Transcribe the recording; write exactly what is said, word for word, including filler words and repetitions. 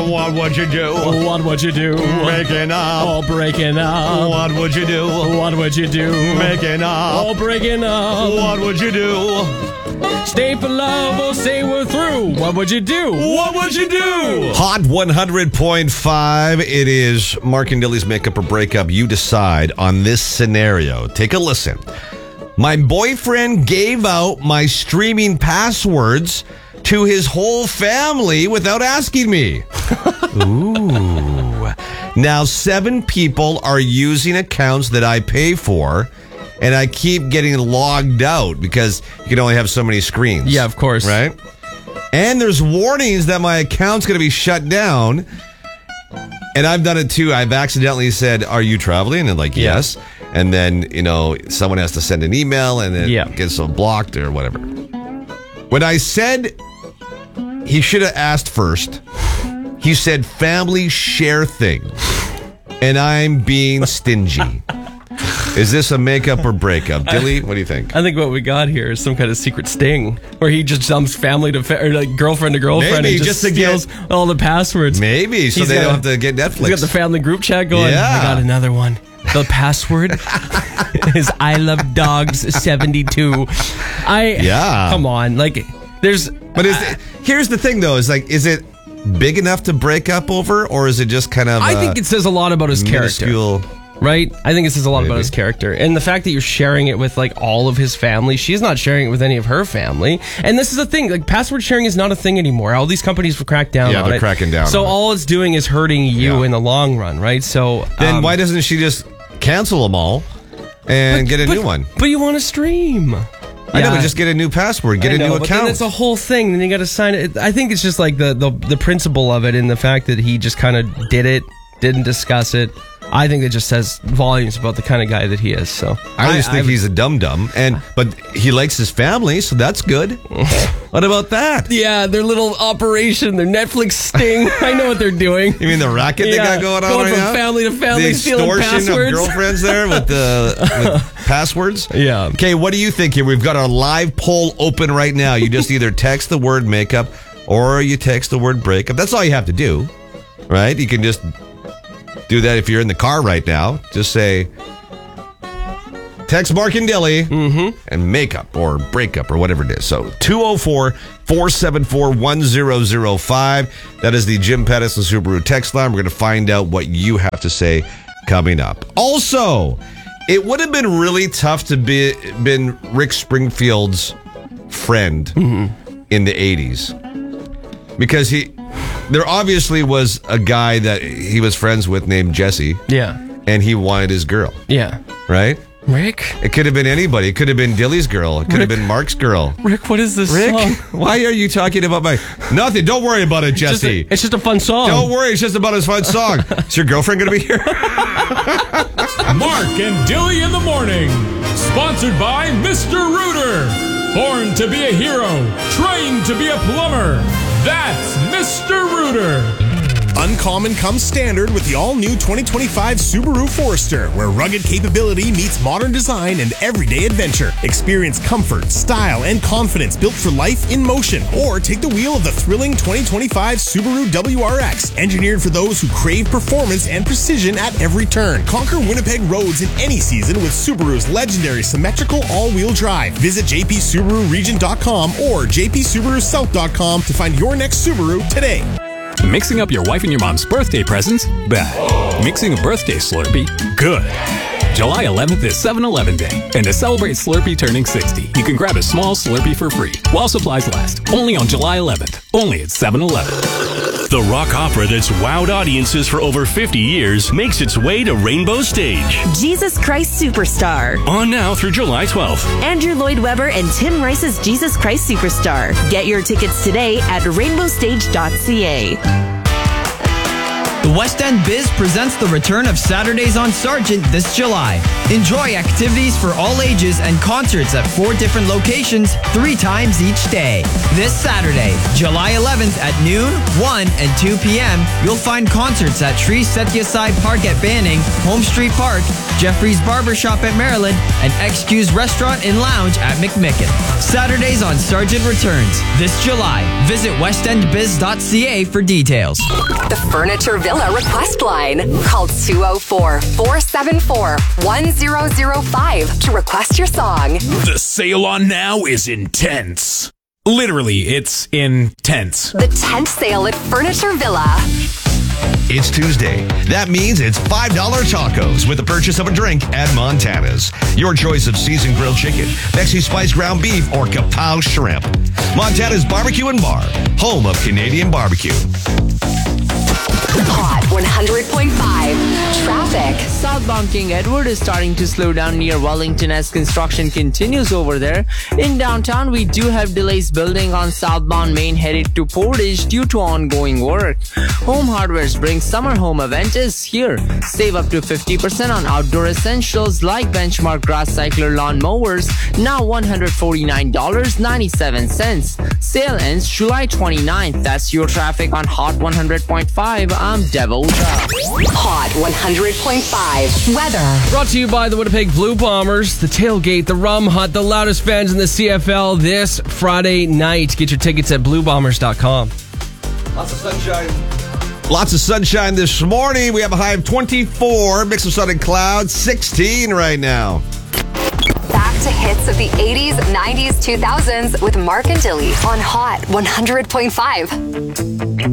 What would you do? What would you do? Breaking up. Oh, breaking up. What would you do? What would you do? Making up. Oh, breaking up. What would you do? Stay for love or say we're through. What would you do? What would you do? Hot one hundred point five. It is Mark and Dilly's Makeup or Breakup. You decide on this scenario. Take a listen. My boyfriend gave out my streaming passwords to his whole family without asking me. Ooh. Now, seven people are using accounts that I pay for, and I keep getting logged out because you can only have so many screens. Yeah, of course. Right? And there's warnings that my account's going to be shut down. And I've done it too. I've accidentally said, "Are you traveling?" And like, Yeah. yes. And then, you know, someone has to send an email and then Yeah. it gets so blocked or whatever. When I said he should have asked first, he said family share thing. And I'm being stingy. Is this a makeup or breakup? Dilly, what do you think? I think what we got here is some kind of secret sting where he just dumps family to fa- or like girlfriend to girlfriend Maybe, and just, just to steals get- all the passwords. Maybe, so He's they got- don't have to get Netflix. He's got the family group chat going. Yeah. I got another one. The password is I love dogs seventy-two. I Yeah. Come on, like there's. But is it, here's the thing, though: is like, is it big enough to break up over, or is it just kind of? I uh, think it says a lot about his character. minuscule? Right? I think it says a lot Maybe. about his character. And the fact that you're sharing it with like all of his family, she's not sharing it with any of her family. And this is the thing, like password sharing is not a thing anymore. All these companies have cracked down Yeah, on they're it. cracking down So on it. all it's doing is hurting you Yeah. in the long run, right? So Then um, why doesn't she just cancel them all and get a but, new one? But you want to stream. I know, Yeah. but just get a new password, get I a know, new but then account. it's a whole thing. Then you got to sign it. I think it's just like the, the, the principle of it and the fact that he just kind of did it, didn't discuss it. I think it just says volumes about the kind of guy that he is. So I just think I- he's a dum dum, and but he likes his family, so that's good. What about that? Yeah, their little operation, their Netflix sting. I know what they're doing. You mean the racket they Yeah, got going on going right from now? family to family, the stealing extortion passwords. of girlfriends there with the with passwords. Yeah. Okay, what do you think here? We've got our live poll open right now. You just either text the word makeup or you text the word breakup. That's all you have to do, right? You can just do that if you're in the car right now. Just say, text Mark and Dilly Mm-hmm. and makeup or breakup or whatever it is. So two oh four, four seven four, one oh oh five. That is the Jim Pedersen Subaru text line. We're going to find out what you have to say coming up. Also, it would have been really tough to be been Rick Springfield's friend Mm-hmm. in the eighties. Because he there obviously was a guy that he was friends with named Jesse, Yeah. and he wanted his girl, Yeah. right? Rick? It could have been anybody. It could have been Dilly's girl. It could have Rick- been Mark's girl. Rick, what is this Rick, song? why are you talking about my... Nothing. Don't worry about it, Just Jesse. a- it's just a fun song. Don't worry. It's just about his fun song. Is your girlfriend going to be here? Mark and Dilly in the morning. Sponsored by Mister Rooter. Born to be a hero, trained to be a plumber. That's Mister Rooter. Uncommon comes standard with the all-new twenty twenty-five Subaru Forester, where rugged capability meets modern design and everyday adventure. Experience comfort, style, and confidence built for life in motion. Or take the wheel of the thrilling twenty twenty-five Subaru W R X, engineered for those who crave performance and precision at every turn. Conquer Winnipeg roads in any season with Subaru's legendary symmetrical all-wheel drive. Visit j p subaru region dot com or j p subaru south dot com to find your next Subaru today. Mixing up your wife and your mom's birthday presents? Bad. Mixing a birthday Slurpee? Good. July eleventh is seven eleven Day, and to celebrate Slurpee turning sixty, you can grab a small Slurpee for free while supplies last. Only on July eleventh. Only at seven eleven. The rock opera that's wowed audiences for over fifty years makes its way to Rainbow Stage. Jesus Christ Superstar. On now through July twelfth. Andrew Lloyd Webber and Tim Rice's Jesus Christ Superstar. Get your tickets today at rainbow stage dot c a. The The West End Biz presents the return of Saturdays on Sargent this July. Enjoy activities for all ages and concerts at four different locations, three times each day. This Saturday, July eleventh at noon, one, and two p.m., you'll find concerts at Tree Satyasai Park at Banning, Home Street Park, Jeffrey's Barbershop at Maryland, and X Q's Restaurant and Lounge at McMicken. Saturdays on Sargent returns this July. Visit west end biz dot c a for details. The Furniture Villa request line. Call two oh four, four seven four, one zero zero five to request your song. The sale on now is intense. Literally, it's intense. The tent sale at Furniture Villa. It's Tuesday. That means it's five dollar tacos with the purchase of a drink at Montana's. Your choice of seasoned grilled chicken, Mexi Spice ground beef, or Kapow shrimp. Montana's Barbecue and Bar, home of Canadian barbecue. Hot one hundred point five. Traffic. Southbound King Edward is starting to slow down near Wellington as construction continues over there. In downtown, we do have delays building on southbound Main headed to Portage due to ongoing work. Home Hardware's Bring Summer Home event is here. Save up to fifty percent on outdoor essentials like Benchmark Grass Cycler lawn mowers, now one hundred forty-nine dollars and ninety-seven cents. Sale ends July twenty-ninth. That's your traffic on Hot one hundred point five. I'm Devolta. Hot one hundred point five. Weather. Brought to you by the Winnipeg Blue Bombers, the Tailgate, the Rum Hut, the loudest fans in the C F L this Friday night. Get your tickets at blue bombers dot com. Lots of sunshine. Lots of sunshine this morning. We have a high of twenty-four, mix of sun and clouds, sixteen right now. Back to hits of the eighties, nineties, two thousands with Mark and Dilly on Hot one hundred point five.